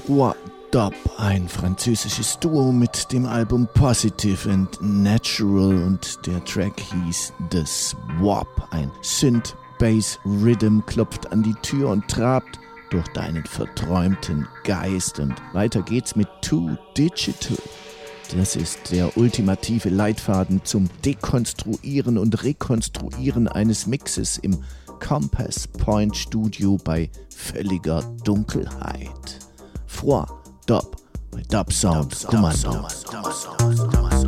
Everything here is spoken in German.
Trois Dub, ein französisches Duo mit dem Album Positive and Natural, und der Track hieß The Swap. Ein Synth-Bass-Rhythm klopft an die Tür und trabt durch deinen verträumten Geist. Und weiter geht's mit Too Digital. Das ist der ultimative Leitfaden zum Dekonstruieren und Rekonstruieren eines Mixes im Compass Point Studio bei völliger Dunkelheit. Froid Dub bei Dub Sound Kommando.